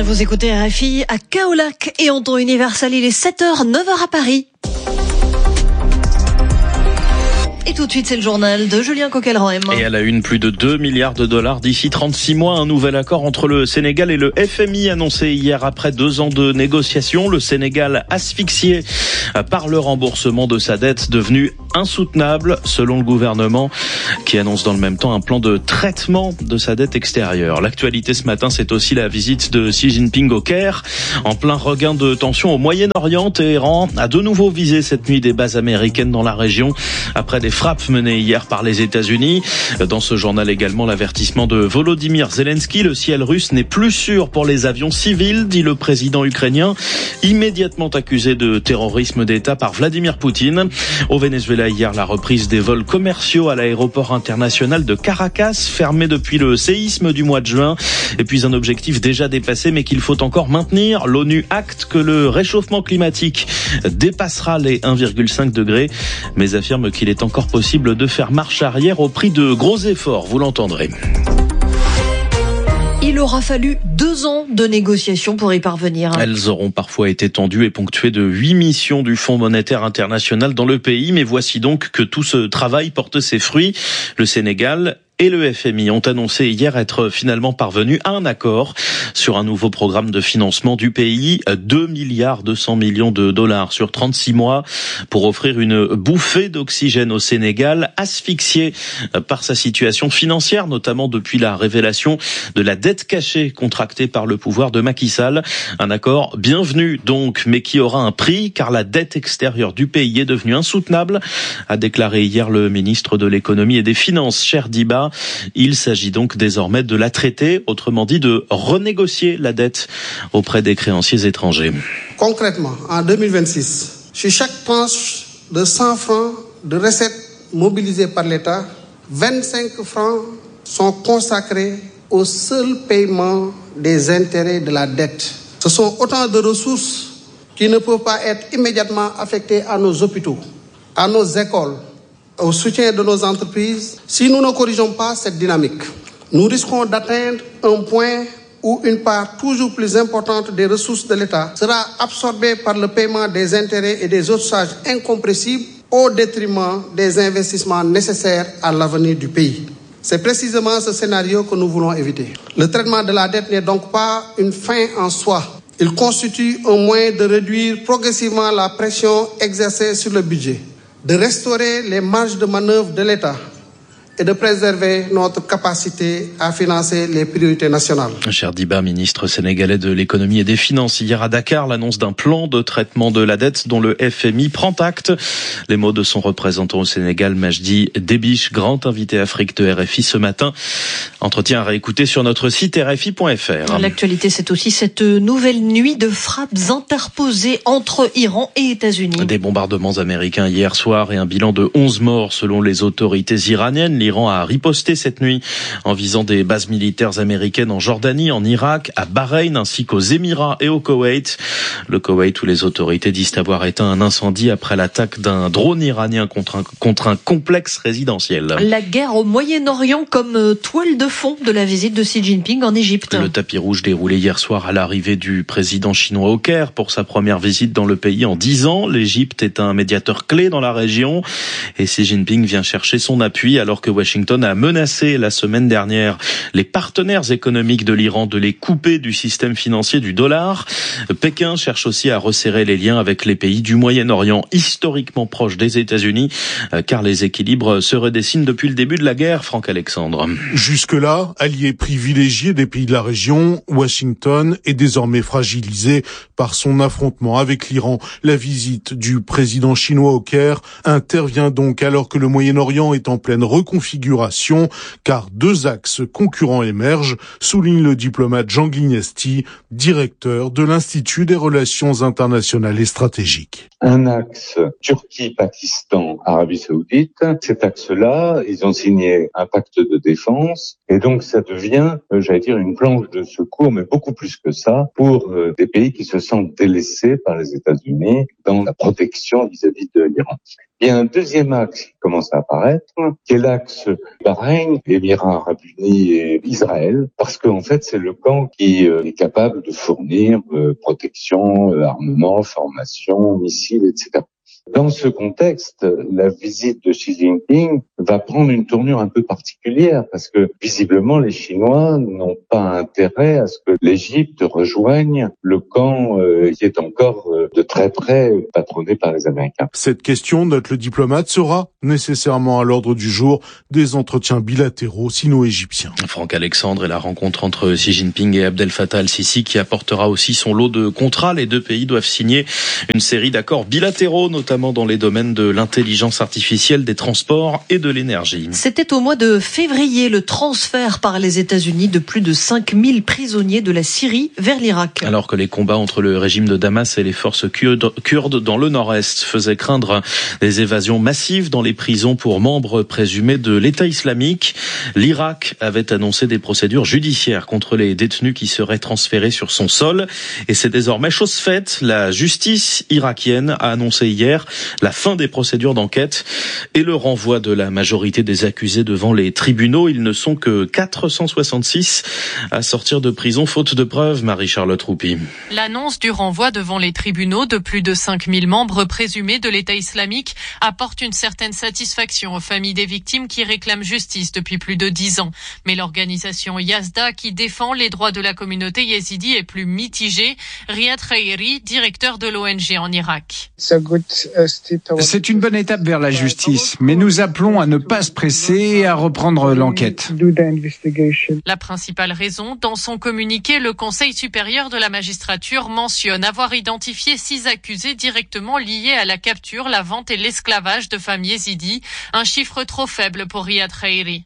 Vous écoutez RFI à Kaolack et en temps universel, il est 7h, 9h à Paris. Et tout de suite, c'est le journal de Julien Coquelin. Et à la une, plus de 2 milliards de dollars d'ici 36 mois. Un nouvel accord entre le Sénégal et le FMI annoncé hier après 2 ans de négociations. Le Sénégal asphyxié par le remboursement de sa dette devenue insoutenable, selon le gouvernement, qui annonce dans le même temps un plan de traitement de sa dette extérieure. L'actualité ce matin, c'est aussi la visite de Xi Jinping au Caire. En plein regain de tension au Moyen-Orient, Téhéran a de nouveau visé cette nuit des bases américaines dans la région, après des frappes menées hier par les États-Unis. Dans ce journal également, l'avertissement de Volodymyr Zelensky. Le ciel russe n'est plus sûr pour les avions civils, dit le président ukrainien, immédiatement accusé de terrorisme d'État par Vladimir Poutine. Au Venezuela, hier, la reprise des vols commerciaux à l'aéroport international de Caracas, fermé depuis le séisme du mois de juin. Et puis un objectif déjà dépassé, mais qu'il faut encore maintenir. L'ONU acte que le réchauffement climatique dépassera les 1,5 degrés, mais affirme qu'il est encore possible de faire marche arrière au prix de gros efforts, vous l'entendrez. Il aura fallu 2 ans de négociations pour y parvenir. Elles auront parfois été tendues et ponctuées de 8 missions du Fonds monétaire international dans le pays, mais voici donc que tout ce travail porte ses fruits. Le Sénégal et le FMI ont annoncé hier être finalement parvenus à un accord sur un nouveau programme de financement du pays, 2 milliards 200 millions de dollars sur 36 mois pour offrir une bouffée d'oxygène au Sénégal, asphyxié par sa situation financière, notamment depuis la révélation de la dette cachée contractée par le pouvoir de Macky Sall. Un accord bienvenu donc, mais qui aura un prix car la dette extérieure du pays est devenue insoutenable, a déclaré hier le ministre de l'économie et des finances, Cheikh Diba. Il s'agit donc désormais de la traiter, autrement dit de renégocier la dette auprès des créanciers étrangers. Concrètement, en 2026, sur chaque tranche de 100 francs de recettes mobilisées par l'État, 25 francs sont consacrés au seul paiement des intérêts de la dette. Ce sont autant de ressources qui ne peuvent pas être immédiatement affectées à nos hôpitaux, à nos écoles, au soutien de nos entreprises. Si nous ne corrigeons pas cette dynamique, nous risquons d'atteindre un point où une part toujours plus importante des ressources de l'État sera absorbée par le paiement des intérêts et des autres charges incompressibles au détriment des investissements nécessaires à l'avenir du pays. C'est précisément ce scénario que nous voulons éviter. Le traitement de la dette n'est donc pas une fin en soi. Il constitue un moyen de réduire progressivement la pression exercée sur le budget, de restaurer les marges de manœuvre de l'État et de préserver notre capacité à financer les priorités nationales. Cheikh Diba, ministre sénégalais de l'économie et des finances, hier à Dakar, l'annonce d'un plan de traitement de la dette dont le FMI prend acte. Les mots de son représentant au Sénégal, Majdi Debiche, grand invité Afrique de RFI ce matin. Entretien à réécouter sur notre site rfi.fr. L'actualité, c'est aussi cette nouvelle nuit de frappes interposées entre Iran et États-Unis. Des bombardements américains hier soir et un bilan de 11 morts selon les autorités iraniennes. L'Iran a riposté cette nuit en visant des bases militaires américaines en Jordanie, en Irak, à Bahreïn ainsi qu'aux Émirats et au Koweït. Le Koweït où les autorités disent avoir éteint un incendie après l'attaque d'un drone iranien contre un complexe résidentiel. La guerre au Moyen-Orient comme toile de fond de la visite de Xi Jinping en Égypte. Le tapis rouge déroulé hier soir à l'arrivée du président chinois au Caire pour sa première visite dans le pays en 10 ans. L'Égypte est un médiateur clé dans la région et Xi Jinping vient chercher son appui alors que Washington a menacé la semaine dernière les partenaires économiques de l'Iran de les couper du système financier du dollar. Pékin cherche aussi à resserrer les liens avec les pays du Moyen-Orient, historiquement proches des États-Unis, car les équilibres se redessinent depuis le début de la guerre, Franck Alexandre. Jusque-là, allié privilégié des pays de la région, Washington est désormais fragilisé par son affrontement avec l'Iran. La visite du président chinois au Caire intervient donc alors que le Moyen-Orient est en pleine reconfiguration, car 2 axes concurrents émergent, souligne le diplomate Jean Glignesti, directeur de l'Institut des relations internationales et stratégiques. Un axe Turquie-Pakistan, Arabie Saoudite. Cet axe-là, ils ont signé un pacte de défense et donc ça devient, une planche de secours, mais beaucoup plus que ça, pour des pays qui se sentent délaissés par les États-Unis dans la protection vis-à-vis de l'Iran. Il y a un deuxième axe qui commence à apparaître, qui est l'axe l'axe Bahreïn, Émirats Arabes Unis et Israël, parce qu'en fait, c'est le camp qui est capable de fournir protection, armement, formation, missiles, etc. Dans ce contexte, la visite de Xi Jinping va prendre une tournure un peu particulière parce que visiblement les Chinois n'ont pas intérêt à ce que l'Égypte rejoigne le camp qui est encore de très près patronné par les Américains. Cette question, note le diplomate, sera nécessairement à l'ordre du jour des entretiens bilatéraux sino-égyptiens. Franck Alexandre et la rencontre entre Xi Jinping et Abdel Fattah al-Sisi qui apportera aussi son lot de contrats. Les deux pays doivent signer une série d'accords bilatéraux, notamment dans les domaines de l'intelligence artificielle, des transports et de l'énergie. C'était au mois de février le transfert par les États-Unis de plus de 5000 prisonniers de la Syrie vers l'Irak. Alors que les combats entre le régime de Damas et les forces kurdes dans le nord-est faisaient craindre des évasions massives dans les prisons pour membres présumés de l'État islamique, l'Irak avait annoncé des procédures judiciaires contre les détenus qui seraient transférés sur son sol. Et c'est désormais chose faite. La justice irakienne a annoncé hier la fin des procédures d'enquête et le renvoi de la majorité des accusés devant les tribunaux. Ils ne sont que 466 à sortir de prison faute de preuves. Marie-Charlotte Roupi. L'annonce du renvoi devant les tribunaux de plus de 5000 membres présumés de l'État islamique apporte une certaine satisfaction aux familles des victimes qui réclament justice depuis plus de 10 ans. Mais l'organisation Yazda, qui défend les droits de la communauté yézidi, est plus mitigée. Riyad Khairi, directeur de l'ONG en Irak. C'est une bonne étape vers la justice, mais nous appelons à ne pas se presser et à reprendre l'enquête. La principale raison, dans son communiqué, le Conseil supérieur de la magistrature mentionne avoir identifié 6 accusés directement liés à la capture, la vente et l'esclavage de femmes yézidis, un chiffre trop faible pour Riyad Khairi.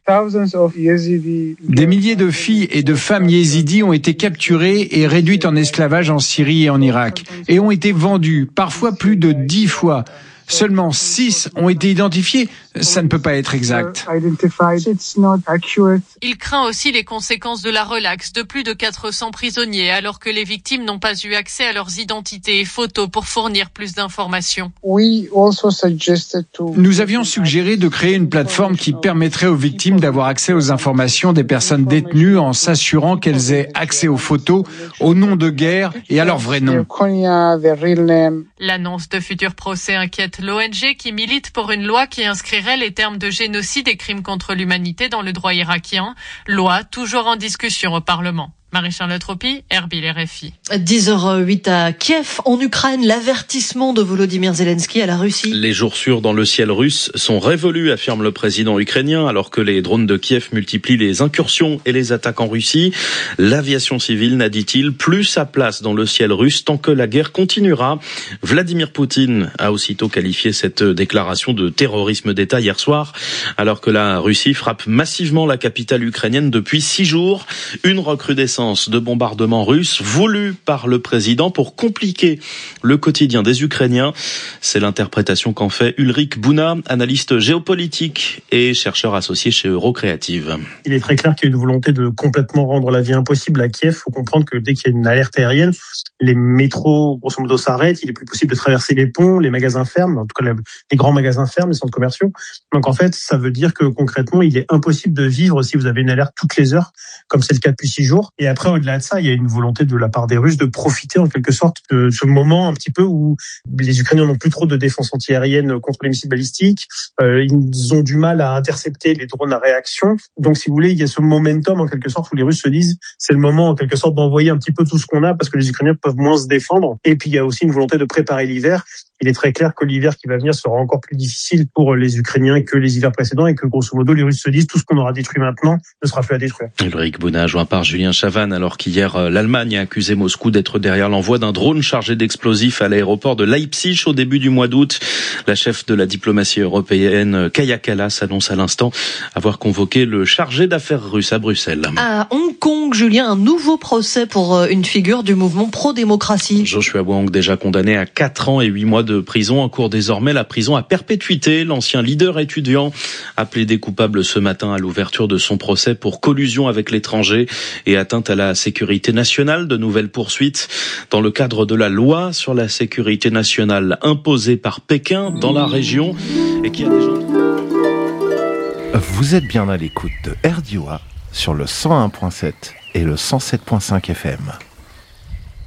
Des milliers de filles et de femmes yézidis ont été capturées et réduites en esclavage en Syrie et en Irak, et ont été vendues, parfois plus de 10 fois. Seulement 6 ont été identifiés. Ça ne peut pas être exact. Il craint aussi les conséquences de la relaxe de plus de 400 prisonniers, alors que les victimes n'ont pas eu accès à leurs identités et photos pour fournir plus d'informations. Nous avions suggéré de créer une plateforme qui permettrait aux victimes d'avoir accès aux informations des personnes détenues en s'assurant qu'elles aient accès aux photos, aux noms de guerre et à leur vrai nom. L'annonce de futurs procès inquiète l'ONG qui milite pour une loi qui inscrirait les termes de génocide et crimes contre l'humanité dans le droit irakien. Loi toujours en discussion au Parlement. Marie-Charlotte Roupi, RBL RFI. 10h08 à Kiev, en Ukraine, l'avertissement de Volodymyr Zelensky à la Russie. Les jours sûrs dans le ciel russe sont révolus, affirme le président ukrainien, alors que les drones de Kiev multiplient les incursions et les attaques en Russie. L'aviation civile n'a, dit-il, plus sa place dans le ciel russe tant que la guerre continuera. Vladimir Poutine a aussitôt qualifié cette déclaration de terrorisme d'État hier soir, alors que la Russie frappe massivement la capitale ukrainienne depuis 6 jours. Une recrudescence de bombardements russes voulus par le président pour compliquer le quotidien des Ukrainiens. C'est l'interprétation qu'en fait Ulrich Buna, analyste géopolitique et chercheur associé chez Eurocreative. Il est très clair qu'il y a une volonté de complètement rendre la vie impossible à Kiev. Il faut comprendre que dès qu'il y a une alerte aérienne, les métros, grosso modo, s'arrêtent. Il est plus possible de traverser les ponts, les magasins ferment, en tout cas les grands magasins ferment, les centres commerciaux. Donc en fait, ça veut dire que concrètement, il est impossible de vivre si vous avez une alerte toutes les heures, comme c'est le cas depuis 6 jours. Et après, au-delà de ça, il y a une volonté de la part des Russes de profiter en quelque sorte de ce moment un petit peu où les Ukrainiens n'ont plus trop de défense antiaérienne contre les missiles balistiques. Ils ont du mal à intercepter les drones à réaction. Donc, si vous voulez, il y a ce momentum en quelque sorte où les Russes se disent c'est le moment en quelque sorte d'envoyer un petit peu tout ce qu'on a parce que les Ukrainiens peuvent moins se défendre. Et puis, il y a aussi une volonté de préparer l'hiver. Il est très clair que l'hiver qui va venir sera encore plus difficile pour les Ukrainiens que les hivers précédents et que grosso modo les Russes se disent tout ce qu'on aura détruit maintenant ne sera plus à détruire. Ulrich Buna, joint par Julien Chavannes, alors qu'hier l'Allemagne a accusé Moscou d'être derrière l'envoi d'un drone chargé d'explosifs à l'aéroport de Leipzig au début du mois d'août. La chef de la diplomatie européenne, Kaja Kallas, annonce à l'instant avoir convoqué le chargé d'affaires russe à Bruxelles. À Hong Kong, Julien, un nouveau procès pour une figure du mouvement pro-démocratie. Joshua Wong, déjà condamné à 4 ans et 8 mois de prison, encourt désormais la prison à perpétuité. L'ancien leader étudiant a plaidé coupable ce matin à l'ouverture de son procès pour collusion avec l'étranger et atteinte à la sécurité nationale. De nouvelles poursuites dans le cadre de la loi sur la sécurité nationale imposée par Pékin dans la région et qui a déjà... Vous êtes bien à l'écoute de RDOA sur le 101.7 et le 107.5 FM.